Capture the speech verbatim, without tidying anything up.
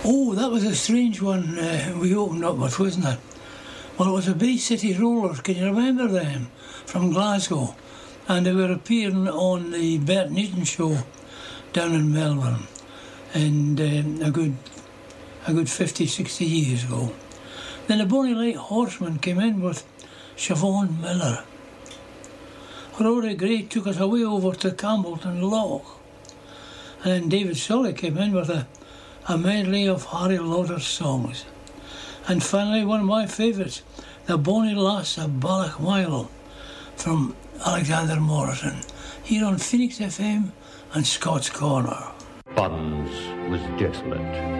Oh, that was a strange one uh, we opened up with, wasn't it? Well, it was the Bay City Rollers, can you remember them? From Glasgow. And they were appearing on the Bert Newton show down in Melbourne. And um, a good a good fifty, sixty years ago. Then the Bonnie Light Horsemen came in with Siobhan Miller. Rory Gray took us away over to Campbellton Loch. And then David Sully came in with a, a medley of Harry Lauder's songs. And finally, one of my favourites, The Bonnie Lass of Ballochmyle from Alexander Morrison, here on Phoenix F M and Scott's Corner. Buns was desolate.